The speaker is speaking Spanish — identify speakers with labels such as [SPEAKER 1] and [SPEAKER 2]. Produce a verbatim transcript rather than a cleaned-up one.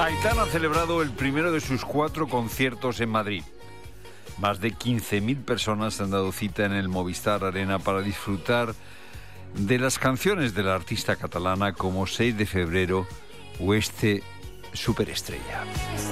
[SPEAKER 1] Aitana ha celebrado el primero de sus cuatro conciertos en Madrid. Más de quince mil personas han dado cita en el Movistar Arena para disfrutar de las canciones de la artista catalana como seis de febrero o este Superestrella.